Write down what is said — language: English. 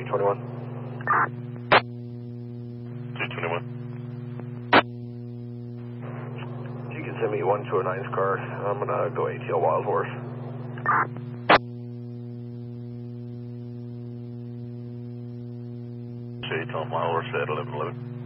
221. 221. You can send me 129's car. I'm going to go ATL Wild Horse. ATL Wild Horse at 1111.